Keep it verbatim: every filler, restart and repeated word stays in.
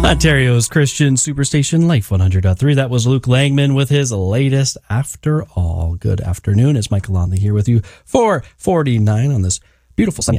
Ontario's Christian Superstation Life one hundred point three. That was Luke Langman with his latest After All. Good afternoon. It's Michael Lonley here with you. four forty-nine on this beautiful Sunday